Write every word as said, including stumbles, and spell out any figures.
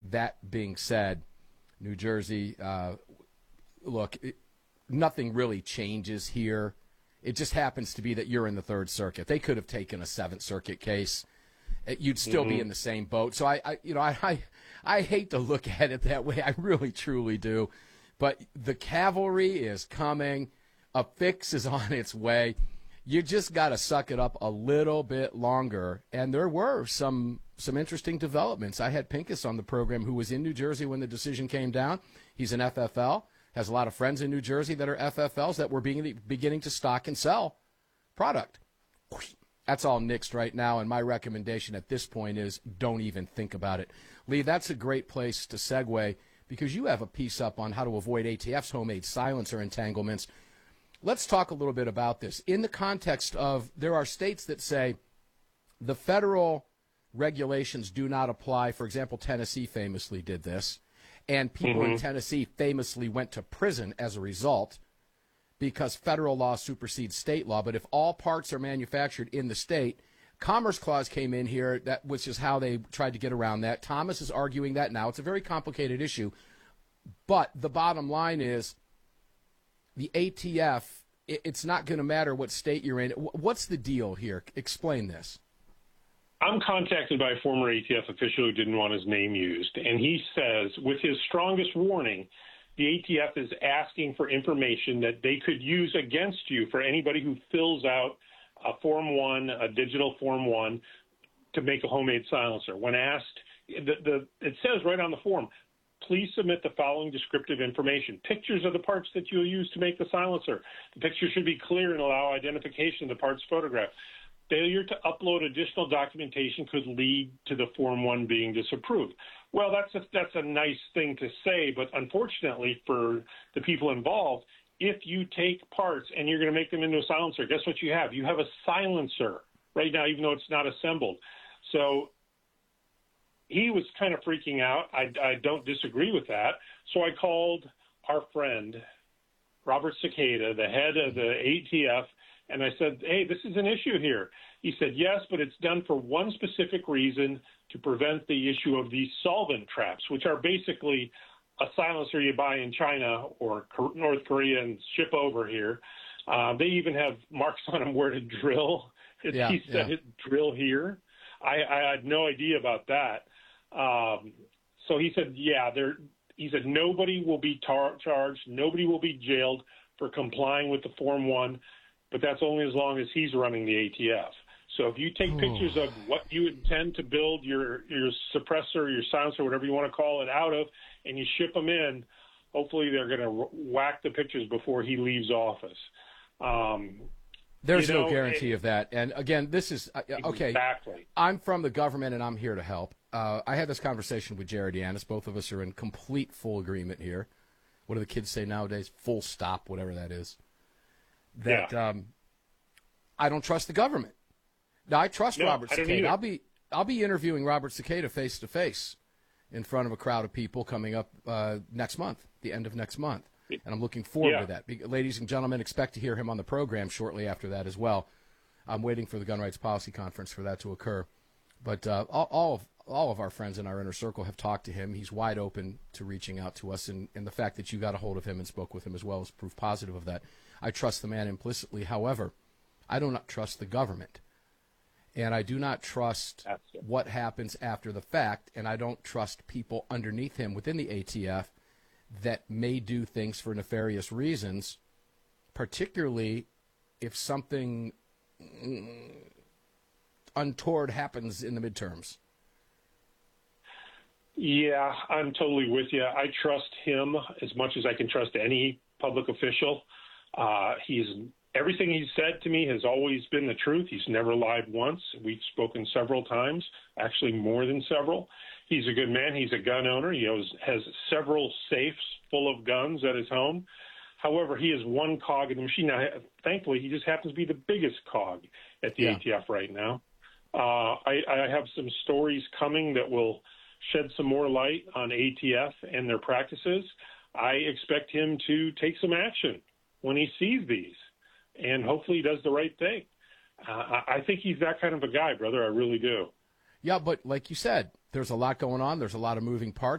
that being said, New Jersey, uh, look, it, nothing really changes here. It just happens to be that you're in the Third Circuit. They could have taken a Seventh Circuit case. You'd still mm-hmm. be in the same boat. So I, I you know, I, I, I hate to look at it that way. I really, truly do. But the cavalry is coming. A fix is on its way. You just got to suck it up a little bit longer. And there were some some interesting developments. I had Pincus on the program who was in New Jersey when the decision came down. He's an F F L, has a lot of friends in New Jersey that are F F Ls that were being, beginning to stock and sell product. That's all nixed right now, and my recommendation at this point is don't even think about it. Lee, that's a great place to segue because you have a piece up on how to avoid A T F's homemade silencer entanglements. Let's talk a little bit about this in the context of there are states that say the federal regulations do not apply. For example, Tennessee famously did this, and people mm-hmm. in Tennessee famously went to prison as a result because federal law supersedes state law. But if all parts are manufactured in the state, Commerce Clause came in here, that which is how they tried to get around that. Thomas is arguing that now. It's a very complicated issue. But the bottom line is the A T F, it's not going to matter what state you're in. What's the deal here? Explain this. I'm contacted by a former A T F official who didn't want his name used, and he says, with his strongest warning, the A T F is asking for information that they could use against you for anybody who fills out a Form one, a digital Form one, to make a homemade silencer. When asked, the, the, it says right on the form, please submit the following descriptive information. Pictures of the parts that you'll use to make the silencer. The picture should be clear and allow identification of the parts photographed. Failure to upload additional documentation could lead to the Form one being disapproved. Well, that's a, that's a nice thing to say, but unfortunately for the people involved, if you take parts and you're going to make them into a silencer, guess what you have? You have a silencer right now, even though it's not assembled. So he was kind of freaking out. I, I don't disagree with that. So I called our friend, Robert Cicada, the head of the A T F, and I said, hey, this is an issue here. He said, yes, but it's done for one specific reason, to prevent the issue of these solvent traps, which are basically a silencer you buy in China or North Korea and ship over here. Uh, they even have marks on them where to drill. It, yeah, he said yeah. it, drill here. I, I had no idea about that. Um, so he said, yeah, there. He said nobody will be tar- charged, nobody will be jailed for complying with the Form one, but that's only as long as he's running the A T F. So if you take pictures of what you intend to build your, your suppressor, your silencer, whatever you want to call it, out of, and you ship them in, hopefully they're going to whack the pictures before he leaves office. Um, There's you know, no guarantee it, of that. And, again, this is uh, – okay, exactly. I'm from the government, and I'm here to help. Uh, I had this conversation with Jared Yanis. Both of us are in complete full agreement here. What do the kids say nowadays? Full stop, whatever that is. That yeah. um, I don't trust the government. Now, I trust no, Robert I don't Cicada. either. I'll be I'll be interviewing Robert Cicada face to face in front of a crowd of people coming up uh, next month, the end of next month, and I'm looking forward yeah. to that. Be- ladies and gentlemen, expect to hear him on the program shortly after that as well. I'm waiting for the Gun Rights Policy Conference for that to occur, but uh, all, all of all of our friends in our inner circle have talked to him. He's wide open to reaching out to us, and, and the fact that you got a hold of him and spoke with him as well is proof positive of that. I trust the man implicitly. However, I do not trust the government. And I do not trust what happens after the fact, and I don't trust people underneath him within the A T F that may do things for nefarious reasons, particularly if something untoward happens in the midterms. Yeah, I'm totally with you. I trust him as much as I can trust any public official. Uh, he's Everything he's said to me has always been the truth. He's never lied once. We've spoken several times, actually more than several. He's a good man. He's a gun owner. He has, has several safes full of guns at his home. However, he is one cog in the machine. Now, thankfully, he just happens to be the biggest cog at the yeah. A T F right now. Uh, I, I have some stories coming that will shed some more light on A T F and their practices. I expect him to take some action when he sees these. And hopefully he does the right thing. Uh, I think he's that kind of a guy, brother. I really do. Yeah, but like you said, there's a lot going on. There's a lot of moving parts.